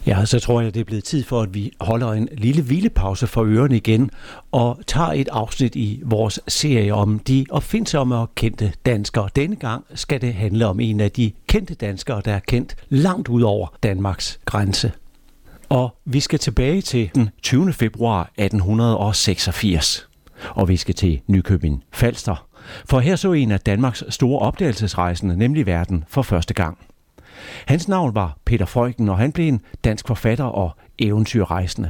Ja, så tror jeg, det er blevet tid for, at vi holder en lille hvilepause for ørerne igen og tager et afsnit i vores serie om de opfindsomme og kendte danskere. Denne gang skal det handle om en af de kendte danskere, der er kendt langt ud over Danmarks grænse. Og vi skal tilbage til den 20. februar 1886, og vi skal til Nykøbing Falster. For her så en af Danmarks store opdagelsesrejsende, nemlig verden for første gang. Hans navn var Peter Freuchen, og han blev en dansk forfatter og eventyrrejsende.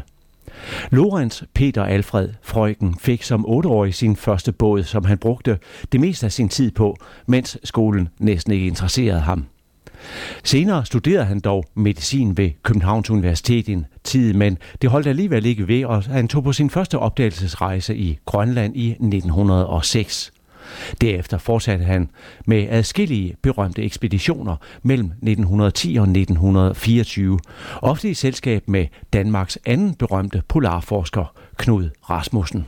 Lorenz Peter Alfred Freuchen fik som 8-årig sin første båd, som han brugte det meste af sin tid på, mens skolen næsten ikke interesserede ham. Senere studerede han dog medicin ved Københavns Universitet en tid, men det holdt alligevel ikke ved, og han tog på sin første opdagelsesrejse i Grønland i 1906. Derefter fortsatte han med adskillige berømte ekspeditioner mellem 1910 og 1924, ofte i selskab med Danmarks anden berømte polarforsker, Knud Rasmussen.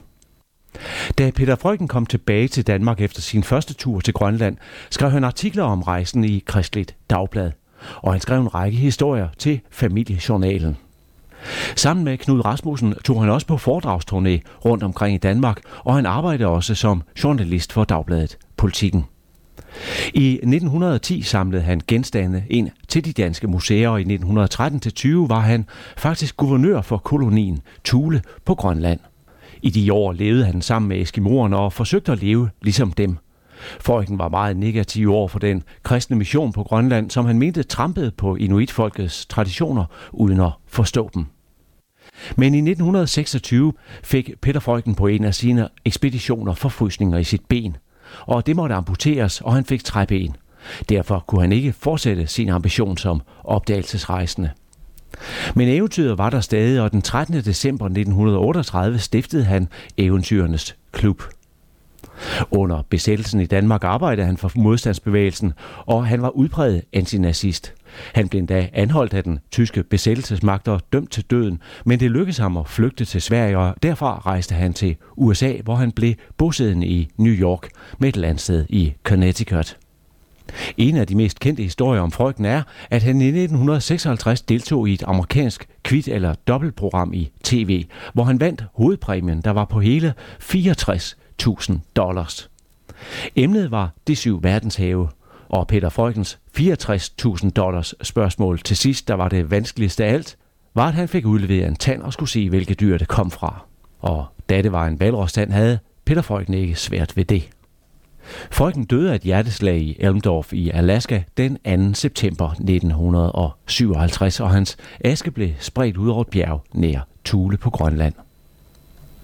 Da Peter Freuchen kom tilbage til Danmark efter sin første tur til Grønland, skrev han artikler om rejsen i Kristeligt Dagblad, og han skrev en række historier til Familiejournalen. Sammen med Knud Rasmussen tog han også på foredragsturné rundt omkring i Danmark, og han arbejdede også som journalist for Dagbladet Politikken. I 1910 samlede han genstande ind til de danske museer, og i 1913-20 var han faktisk guvernør for kolonien Thule på Grønland. I de år levede han sammen med eskimoerne og forsøgte at leve ligesom dem. Freuchen var meget negativ over for den kristne mission på Grønland, som han mente trampede på inuitfolkets traditioner uden at forstå dem. Men i 1926 fik Peter Freuchen på en af sine ekspeditioner forfrysninger i sit ben, og det måtte amputeres, og han fik træben. Derfor kunne han ikke fortsætte sin ambition som opdagelsesrejsende. Men eventyret var der stadig, og den 13. december 1938 stiftede han Eventyrernes Klub. Under besættelsen i Danmark arbejdede han for modstandsbevægelsen, og han var udpræget antinazist. Han blev endda anholdt af den tyske besættelsesmagt og dømt til døden, men det lykkedes ham at flygte til Sverige, og derfra rejste han til USA, hvor han blev bosiddende i New York med et landsted i Connecticut. En af de mest kendte historier om Freuchen er, at han i 1956 deltog i et amerikansk kvit- eller dobbeltprogram i tv, hvor han vandt hovedpræmien, der var på hele $64.000. Emnet var de 7 verdenshave, og Peter Freuchens $64.000 spørgsmål til sidst, der var det vanskeligste af alt, var, at han fik udleveret en tand og skulle se, hvilke dyr det kom fra. Og da det var en hvalrostand, havde Peter Freuchen ikke svært ved det. Freuchen døde af et hjerteslag i Elmdorf i Alaska den 2. september 1957, og hans aske blev spredt ud over et bjerg nær Thule på Grønland.